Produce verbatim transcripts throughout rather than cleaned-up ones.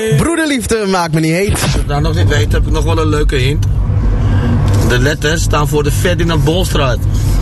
Broederliefde maakt me niet heet. Als je het nou nog niet weet, heb ik nog wel een leuke hint. De letters staan voor de Ferdinand Bolstraat.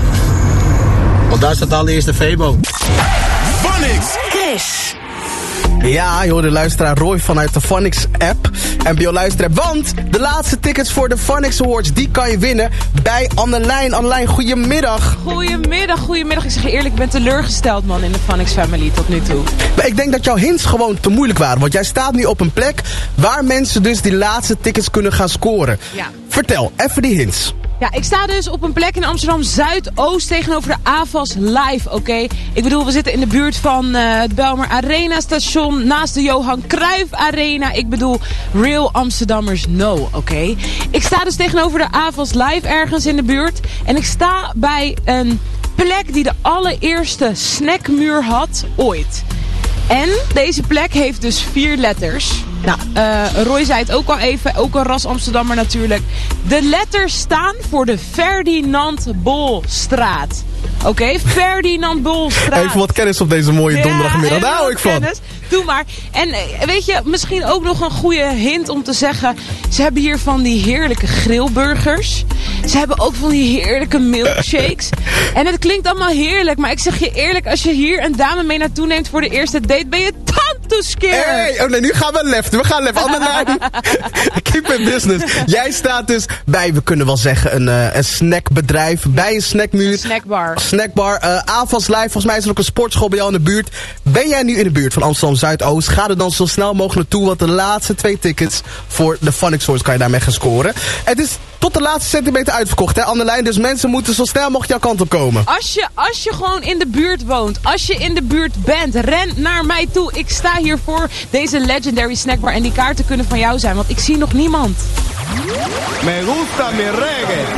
Want daar staat de allereerste Febo. Phonics. Chris. Ja, je hoort de luisteraar Roy vanuit de Phonics app. N B O luisteraar, want de laatste tickets voor de Phonics Awards, die kan je winnen bij Annelijn. Annelijn, goedemiddag. Goedemiddag, goedemiddag. Ik zeg je eerlijk, ik ben teleurgesteld, man, in de Phonics family tot nu toe. Maar ik denk dat jouw hints gewoon te moeilijk waren. Want jij staat nu op een plek waar mensen dus die laatste tickets kunnen gaan scoren. Ja. Vertel, even die hints. Ja, ik sta dus op een plek in Amsterdam Zuidoost tegenover de A V A S Live, oké? Okay? Ik bedoel, we zitten in de buurt van uh, het Bijlmer Arena station, naast de Johan Cruijff Arena. Ik bedoel, real Amsterdammers know, oké? Okay? Ik sta dus tegenover de A V A S Live ergens in de buurt. En ik sta bij een plek die de allereerste snackmuur had ooit. En deze plek heeft dus vier letters. Nou, uh, Roy zei het ook al even, ook een ras Amsterdammer natuurlijk. De letters staan voor de Ferdinand Bolstraat. Oké, okay? Ferdinand Bolstraat. Even wat kennis op deze mooie donderdagmiddag, daar hou ik van. Kennis. Doe maar. En weet je, misschien ook nog een goede hint om te zeggen. Ze hebben hier van die heerlijke grillburgers. Ze hebben ook van die heerlijke milkshakes. En het klinkt allemaal heerlijk, maar ik zeg je eerlijk, als je hier een dame mee naartoe neemt voor de eerste date, ben je tantoeskeer. Hey, oh nee, nu gaan we left. We gaan left. Annelijn, keep in business. Jij staat dus bij, we kunnen wel zeggen, een, uh, een snackbedrijf. Bij een snackmuur. Een snackbar. Snackbar. Uh, A V A S Live, volgens mij is er ook een sportschool bij jou in de buurt. Ben jij nu in de buurt van Amsterdam Zuidoost? Ga er dan zo snel mogelijk toe, want de laatste twee tickets voor de Phonics Awards kan je daarmee gaan scoren. Het is tot de laatste centimeter uitverkocht, hè, Annelijn? Dus mensen moeten zo snel mogelijk jouw kant op komen. Als je, als je gewoon in de buurt woont, als je in de buurt bent, ren naar mij toe. Ik sta hier voor deze legendary snackbar en die kaarten kunnen van jou zijn, want ik zie nog niemand. Me gusta mi reggae.